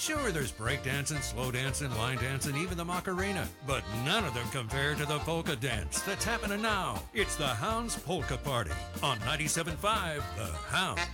Sure, there's breakdancing, slow dancing, line dancing, even the Macarena, but none of them compare to the polka dance that's happening now. It's the Hounds Polka Party on 97.5 The Hounds.